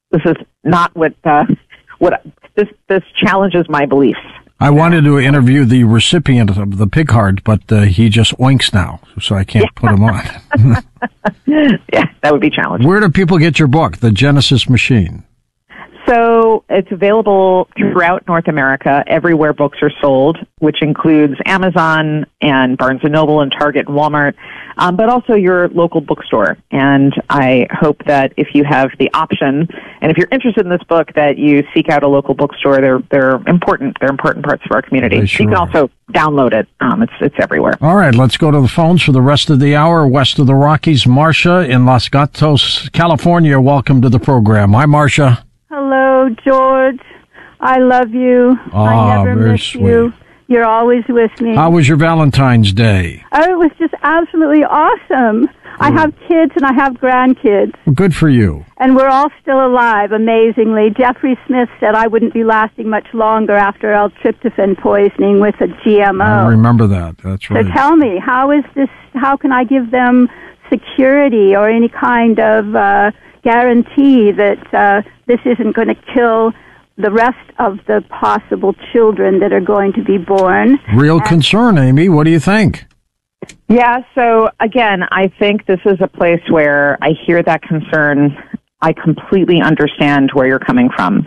This is not what this challenges my beliefs. I wanted to interview the recipient of the pig heart, but he just oinks now, so I can't put him on. Yeah, that would be challenging. Where do people get your book, The Genesis Machine? So it's available throughout North America, everywhere books are sold, which includes Amazon and Barnes & Noble and Target and Walmart, but also your local bookstore. And I hope that if you have the option, and if you're interested in this book, that you seek out a local bookstore. They're important. They're important parts of our community. Sure. You can also download it. It's everywhere. All right, let's go to the phones for the rest of the hour. West of the Rockies, Marcia in Los Gatos, California. Welcome to the program. Hi, Marcia. Hello, George. I love you. I never miss you. You're always with me. How was your Valentine's Day? Oh, it was just absolutely awesome. I have kids and I have grandkids. Well, good for you. And we're all still alive, amazingly. Jeffrey Smith said I wouldn't be lasting much longer after L-tryptophan poisoning with a GMO. I remember that. That's right. So tell me, how can I give them security or any kind of guarantee that this isn't going to kill the rest of the possible children that are going to be born? Real concern, Amy. What do you think? Yeah, so again, I think this is a place where I hear that concern. I completely understand where you're coming from.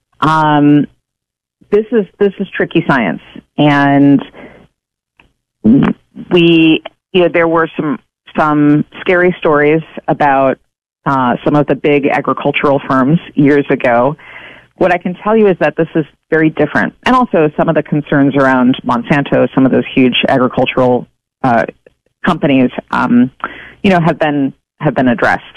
This is tricky science, and there were some scary stories about some of the big agricultural firms years ago. What I can tell you is that this is very different. And also some of the concerns around Monsanto, some of those huge agricultural companies, have been addressed.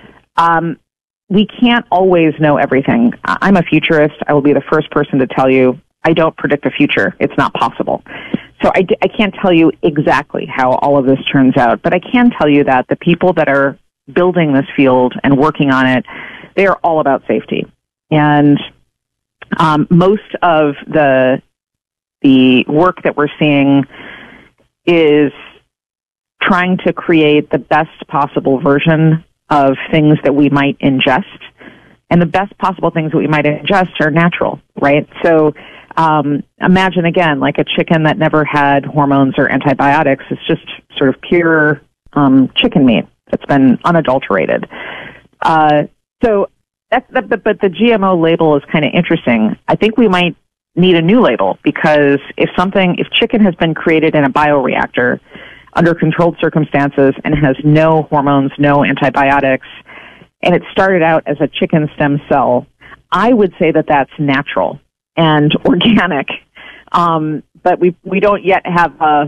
We can't always know everything. I'm a futurist. I will be the first person to tell you I don't predict the future. It's not possible. So I can't tell you exactly how all of this turns out, but I can tell you that the people that are building this field and working on it, they are all about safety. And most of the work that we're seeing is trying to create the best possible version of things that we might ingest. And the best possible things that we might ingest are natural, right? So imagine, again, like a chicken that never had hormones or antibiotics. It's just sort of pure chicken meat. It's been unadulterated. But the GMO label is kind of interesting. I think we might need a new label, because if chicken has been created in a bioreactor under controlled circumstances and has no hormones, no antibiotics, and it started out as a chicken stem cell, I would say that that's natural and organic. But we don't yet have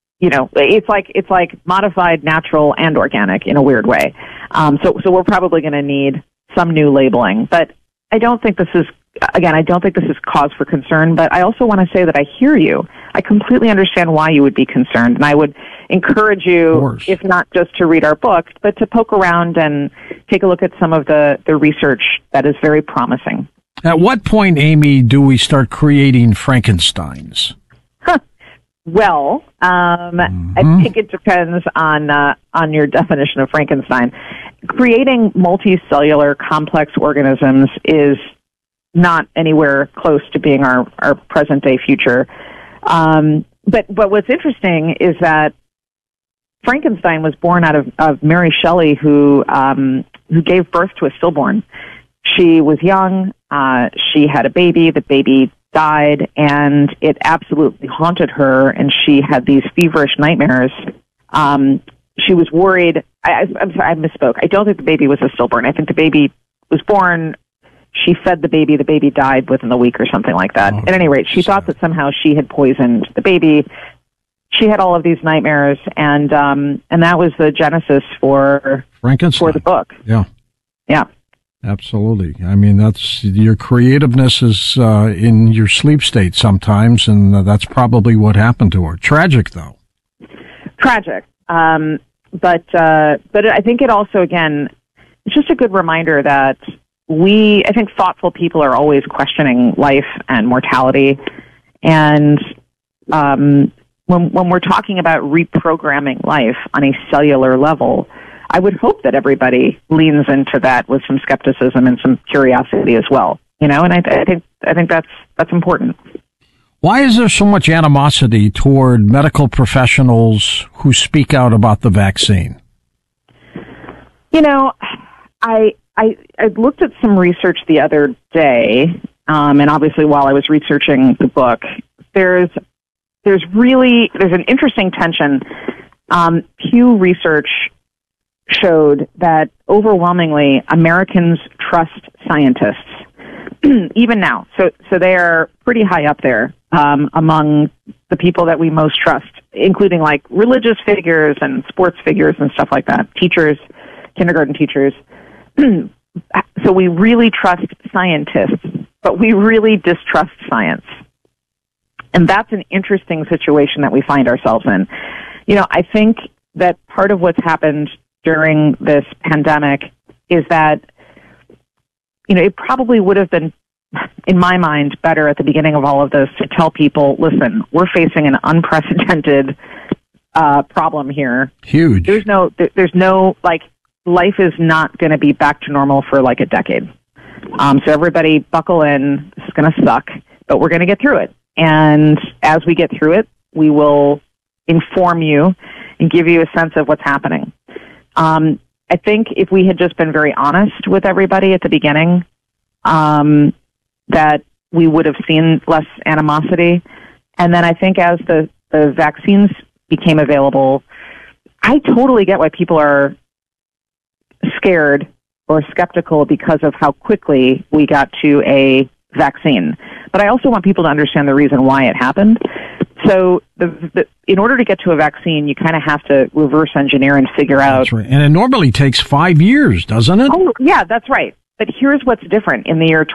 it's like modified, natural, and organic in a weird way. So we're probably going to need some new labeling. But I don't think this is cause for concern. But I also want to say that I hear you. I completely understand why you would be concerned, and I would encourage you, if not just to read our book, but to poke around and take a look at some of the research that is very promising. At what point, Amy, do we start creating Frankensteins? Well, I think it depends on your definition of Frankenstein. Creating multicellular complex organisms is not anywhere close to being our present-day future. But what's interesting is that Frankenstein was born out of Mary Shelley, who gave birth to a stillborn. She was young. She had a baby. The baby died, and it absolutely haunted her, and she had these feverish nightmares. She was worried. I'm sorry, I misspoke. I don't think the baby was a stillborn. I think the baby was born. She fed the baby. The baby died within a week or something like that. At any rate, she thought that somehow she had poisoned the baby. She had all of these nightmares, and that was the genesis for Frankenstein, for the book. Yeah. Yeah. Absolutely. I mean, that's your creativeness is in your sleep state sometimes, and that's probably what happened to her. Tragic, though. Tragic. But I think it also, again, it's just a good reminder that I think thoughtful people are always questioning life and mortality. And when we're talking about reprogramming life on a cellular level, I would hope that everybody leans into that with some skepticism and some curiosity as well. And I think that's important. Why is there so much animosity toward medical professionals who speak out about the vaccine? I looked at some research the other day, and obviously while I was researching the book, there's an interesting tension. Pew Research showed that overwhelmingly Americans trust scientists, even now. So they are pretty high up there among the people that we most trust, including like religious figures and sports figures and stuff like that, teachers, kindergarten teachers. So we really trust scientists, but we really distrust science. And that's an interesting situation that we find ourselves in. I think that part of what's happened during this pandemic is that, it probably would have been, in my mind, better at the beginning of all of this to tell people, listen, we're facing an unprecedented problem here. Huge. There's no life is not going to be back to normal for like a decade. So everybody buckle in. This is going to suck, but we're going to get through it. And as we get through it, we will inform you and give you a sense of what's happening. I think if we had just been very honest with everybody at the beginning, that we would have seen less animosity. And then I think as the vaccines became available, I totally get why people are scared or skeptical because of how quickly we got to a vaccine. But I also want people to understand the reason why it happened. So in order to get to a vaccine, you kind of have to reverse engineer and figure out. That's right. And it normally takes 5 years, doesn't it? Oh, yeah, that's right. But here's what's different in the year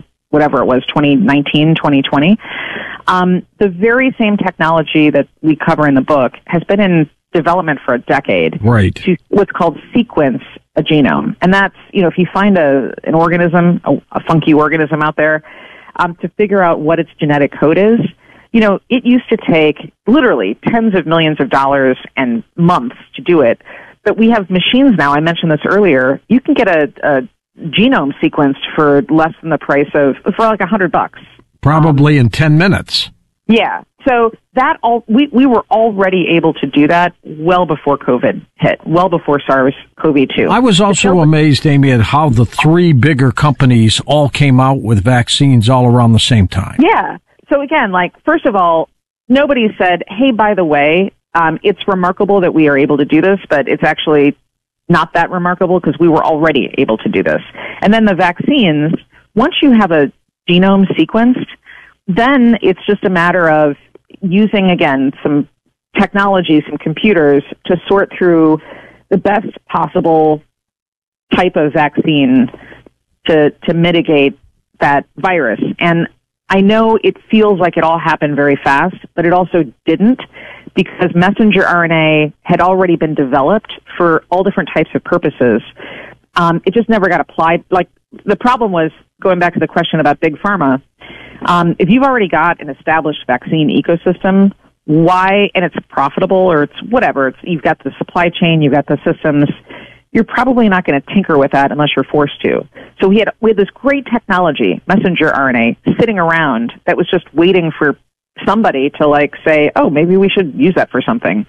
2019, 2020. The very same technology that we cover in the book has been in development for a decade. Right. To what's called sequence a genome. And that's, if you find an organism, a funky organism out there, to figure out what its genetic code is, it used to take literally tens of millions of dollars and months to do it. But we have machines now. I mentioned this earlier. You can get a genome sequenced for less than the price for like $100. Probably in 10 minutes. Yeah. So we were already able to do that well before COVID hit, well before SARS-CoV-2. I was also amazed, Amy, at how the three bigger companies all came out with vaccines all around the same time. Yeah. So again, first of all, nobody said, hey, by the way, it's remarkable that we are able to do this, but it's actually not that remarkable because we were already able to do this. And then the vaccines, once you have a genome sequenced, then it's just a matter of using, again, some technology, some computers to sort through the best possible type of vaccine to mitigate that virus. And I know it feels like it all happened very fast, but it also didn't, because messenger RNA had already been developed for all different types of purposes. It just never got applied. The problem was, going back to the question about Big Pharma, if you've already got an established vaccine ecosystem, why, and it's profitable or it's whatever, you've got the supply chain, you've got the systems, you're probably not going to tinker with that unless you're forced to. So we had this great technology, messenger RNA, sitting around that was just waiting for somebody to say, oh, maybe we should use that for something.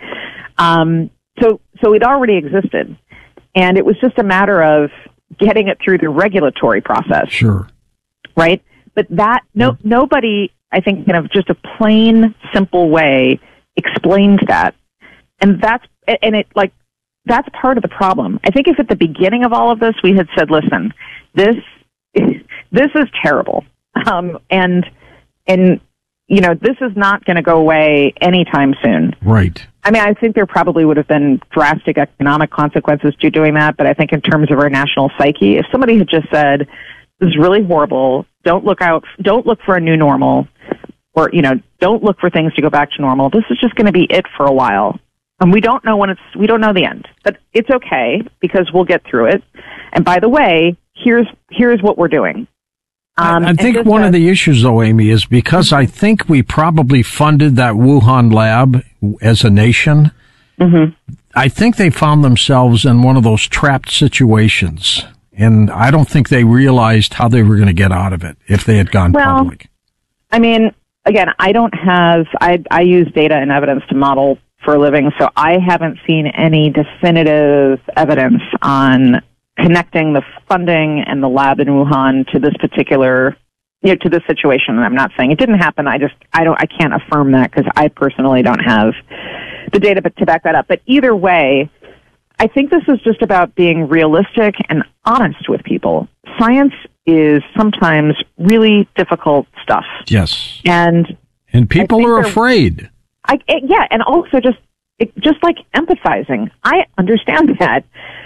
So it already existed, and it was just a matter of getting it through the regulatory process. Sure. Right? But nobody, I think, in just a plain, simple way explained that. And that's part of the problem. I think if at the beginning of all of this we had said, listen, this is terrible. And this is not going to go away anytime soon. Right. I mean, I think there probably would have been drastic economic consequences to doing that, but I think in terms of our national psyche, if somebody had just said, this is really horrible, don't look for a new normal, or, don't look for things to go back to normal. This is just going to be it for a while. And we don't know we don't know the end, but it's okay because we'll get through it. And by the way, here's what we're doing. I think one of the issues, though, Amy, is because I think we probably funded that Wuhan lab as a nation. Mm-hmm. I think they found themselves in one of those trapped situations, and I don't think they realized how they were going to get out of it if they had gone public. I mean, again, I use data and evidence to model for a living, so I haven't seen any definitive evidence on connecting the funding and the lab in Wuhan to this particular, to this situation. And I'm not saying it didn't happen. I can't affirm that because I personally don't have the data to back that up. But either way, I think this is just about being realistic and honest with people. Science is sometimes really difficult stuff. Yes. And people are afraid. And also just like empathizing. I understand that.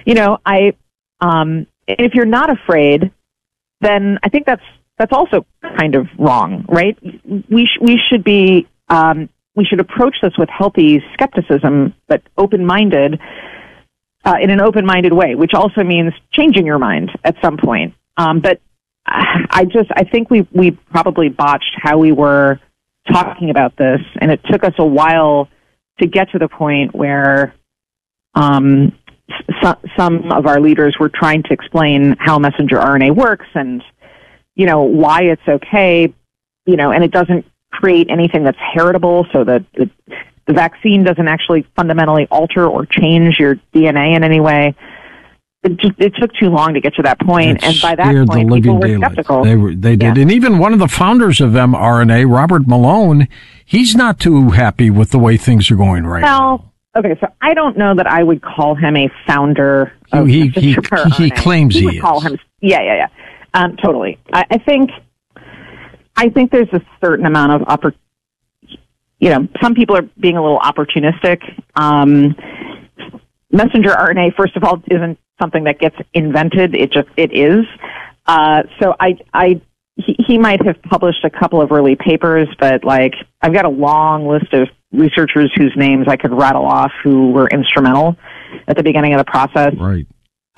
If you're not afraid, then I think that's also kind of wrong, right? We should approach this with healthy skepticism, but open-minded, in an open-minded way, which also means changing your mind at some point. But I think we probably botched how we were talking about this, and it took us a while to get to the point where some of our leaders were trying to explain how messenger RNA works and, why it's okay, and it doesn't create anything that's heritable, so that the vaccine doesn't actually fundamentally alter or change your DNA in any way. It took too long to get to that point, and by that point, people were skeptical. They did. And even one of the founders of mRNA, Robert Malone, he's not too happy with the way things are going right now. Okay, so I don't know that I would call him a founder of he claims he is. Call him, totally. I think there's a certain amount of some people are being a little opportunistic. Messenger RNA, first of all, isn't something that gets invented. It is. So he might have published a couple of early papers, but I've got a long list of researchers whose names I could rattle off who were instrumental at the beginning of the process. Right.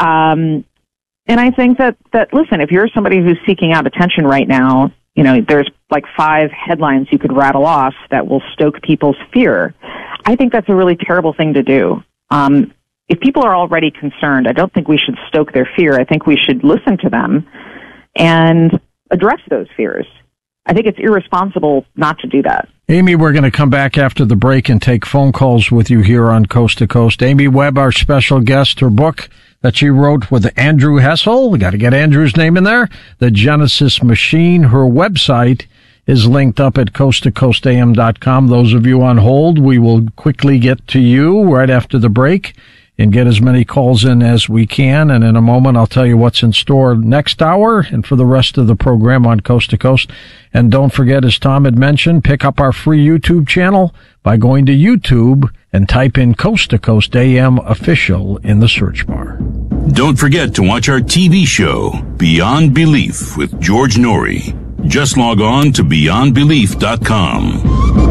And I think that listen, if you're somebody who's seeking out attention right now, there's 5 headlines you could rattle off that will stoke people's fear. I think that's a really terrible thing to do. If people are already concerned, I don't think we should stoke their fear. I think we should listen to them and address those fears. I think it's irresponsible not to do that. Amy, we're going to come back after the break and take phone calls with you here on Coast to Coast. Amy Webb, our special guest, her book that she wrote with Andrew Hessel. We got to get Andrew's name in there. The Genesis Machine. Her website is linked up at coasttocoastam.com. Those of you on hold, we will quickly get to you right after the break and get as many calls in as we can. And in a moment, I'll tell you what's in store next hour and for the rest of the program on Coast to Coast. And don't forget, as Tom had mentioned, pick up our free YouTube channel by going to YouTube and type in Coast to Coast AM Official in the search bar. Don't forget to watch our TV show, Beyond Belief with George Norrie. Just log on to beyondbelief.com.